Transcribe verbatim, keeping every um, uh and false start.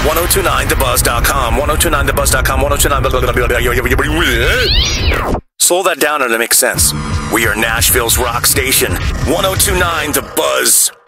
ten twenty-nine the buzz dot com. ten twenty-nine the buzz dot com. ten twenty-nine. Slow that down and it makes sense. We are Nashville's rock station. ten twenty-nine The Buzz.